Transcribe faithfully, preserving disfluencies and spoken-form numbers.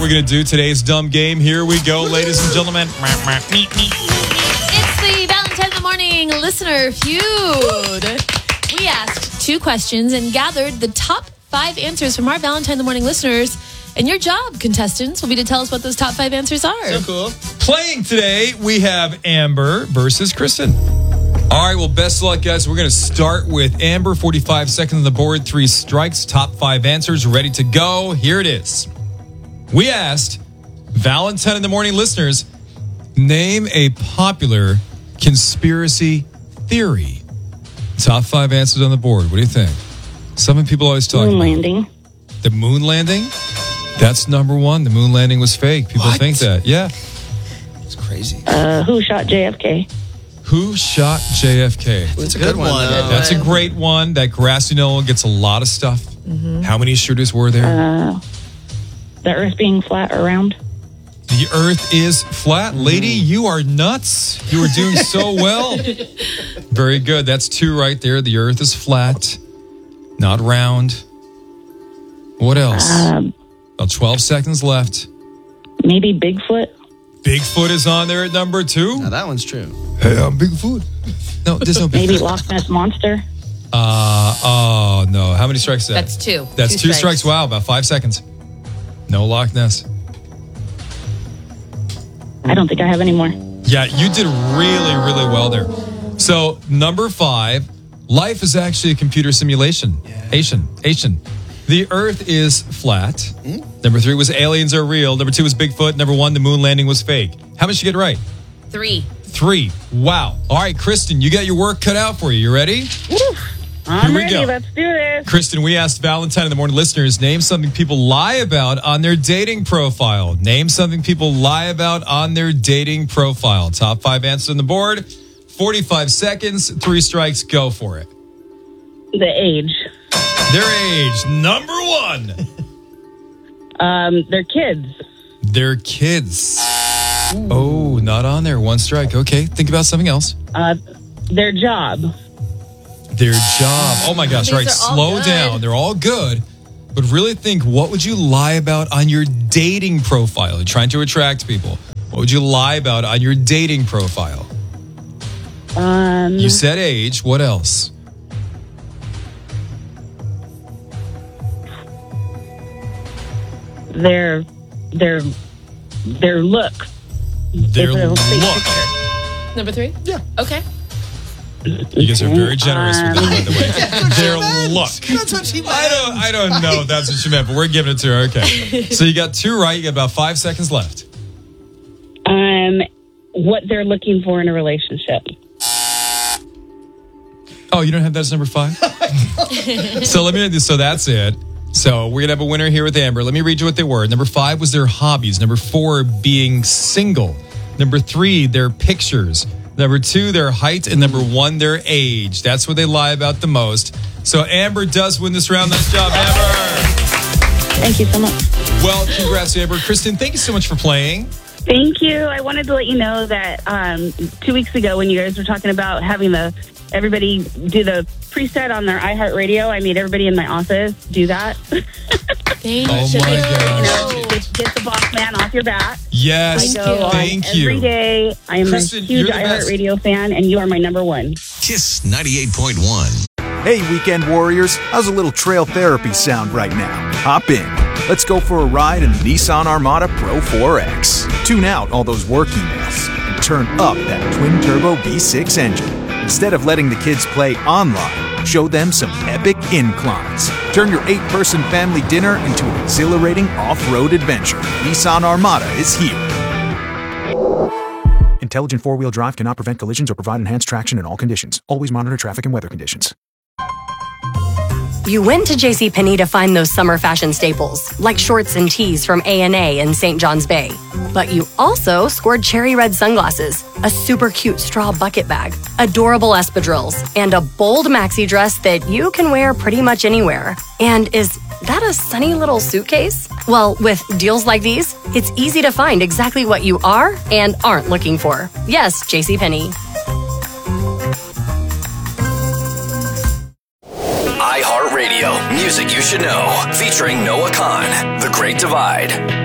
we're going to do. Today's dumb game. Here we go, ladies and gentlemen. It's the Valentine in the Morning Listener Feud. We asked two questions and gathered the top five answers from our Valentine in the Morning listeners. And your job, contestants, will be to tell us what those top five answers are. So cool. Playing today, we have Amber versus Kristen. All right, well, best of luck, guys. We're going to start with Amber. forty-five seconds on the board, three strikes, top five answers, ready to go. Here it is. We asked Valentine in the Morning listeners, name a popular conspiracy theory. Top five answers on the board. What do you think? Some people always talk moon about landing. The moon landing? That's number one. The moon landing was fake. People What? think that. Yeah. It's crazy. Uh, who shot J F K? Who shot J F K? It's a good one, though. That's a great one. That grassy knoll gets a lot of stuff. Mm-hmm. How many shooters were there? Uh, the Earth being flat or round? The Earth is flat. Lady, you are nuts. You are doing so well. Very good. That's two right there. The Earth is flat, not round. What else? Um, About twelve seconds left. maybe Bigfoot? Bigfoot is on there at number two. Now, that one's true. Hey, I'm Bigfoot. No, there's no Bigfoot. Maybe Loch Ness Monster? Uh, oh, no. How many strikes is that? That's two. That's two, Two strikes. strikes. Wow, about five seconds. No Loch Ness. I don't think I have any more. Yeah, you did really, really well there. So, number five, life is actually a computer simulation. Asian. Asian. The Earth is flat. Mm-hmm. Number three was aliens are real. Number two was Bigfoot. Number one, the moon landing was fake. How much did you get right? Three. Three. Wow. All right, Kristen, you got your work cut out for you. You ready? I'm Here we ready. go. Let's do this. Kristen, we asked Valentine in the Morning listeners, name something people lie about on their dating profile. Name something people lie about on their dating profile. Top five answers on the board. forty-five seconds. Three strikes. Go for it. The age. Their age. Number one. Um, they're kids. Their kids. Oh, not on there. One strike. Okay. Think about something else. Uh, their job. Their job. Oh my gosh. These All right. are all Slow good. down. They're all good. But really think, what would you lie about on your dating profile? You're trying to attract people. What would you lie about on your dating profile? Um, You said age. What else? their their their look. Their If it'll take look. picture. Number three? Yeah. Okay. You guys are very generous with that, by the way. Their look. That's what she meant. I don't, I don't know if that's what you meant, but we're giving it to her. Okay. So you got two right. You got about five seconds left. Um, what they're looking for in a relationship. Oh, you don't have that as number five? So let me, so that's it. So we're going to have a winner here with Amber. Let me read you what they were. Number five was their hobbies. Number four, being single. Number three, their pictures. Number two, their height. And number one, their age. That's what they lie about the most. So Amber does win this round. Nice job, Amber. Thank you so much. Well, congrats, Amber. Kristen, thank you so much for playing. Thank you. I wanted to let you know that um, two weeks ago when you guys were talking about having the everybody do the preset on their iHeartRadio, I made everybody in my office do that. Thank Oh you. my You gosh. know, get, get the boss man off your back. Yes, I go on thank every you. day. I am Kristen, a huge you're the best. iHeartRadio fan, and you are my number one. Kiss ninety-eight point one. Hey, weekend warriors, how's a little trail therapy sound right now? Hop in. Let's go for a ride in the Nissan Armada Pro four X. Tune out all those work emails and turn up that twin-turbo V six engine. Instead of letting the kids play online, show them some epic inclines. Turn your eight-person family dinner into an exhilarating off-road adventure. Nissan Armada is here. Intelligent four-wheel drive cannot prevent collisions or provide enhanced traction in all conditions. Always monitor traffic and weather conditions. You went to JCPenney to find those summer fashion staples, like shorts and tees from A and A in Saint John's Bay. But you also scored cherry red sunglasses, a super cute straw bucket bag, adorable espadrilles, and a bold maxi dress that you can wear pretty much anywhere. And is that a sunny little suitcase? Well, with deals like these, it's easy to find exactly what you are and aren't looking for. Yes, JCPenney. iHeartRadio, music you should know, featuring Noah Khan, The Great Divide.